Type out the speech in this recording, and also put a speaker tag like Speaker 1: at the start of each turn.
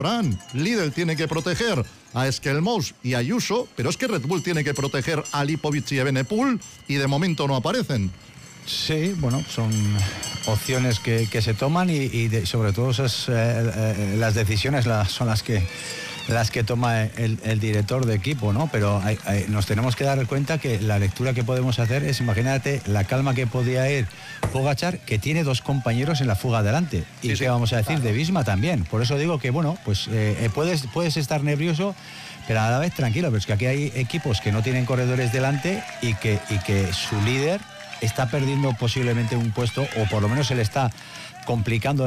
Speaker 1: Fran, Lidl tiene que proteger a Esquelmós y a Ayuso, pero es que Red Bull tiene que proteger a Lipovic y a Evenepoel y de momento no aparecen.
Speaker 2: Sí, bueno, son opciones que se toman y sobre todo esas, las decisiones son las que toma el director de equipo, ¿no? Pero nos tenemos que dar cuenta que la lectura que podemos hacer es, imagínate, la calma que podía ir Pogačar, que tiene 2 compañeros en la fuga adelante. Y qué vamos a decir de Visma también. Por eso digo que, bueno, pues puedes estar nervioso, pero a la vez tranquilo, pero es que aquí hay equipos que no tienen corredores delante y que su líder está perdiendo posiblemente un puesto, o por lo menos se le está complicando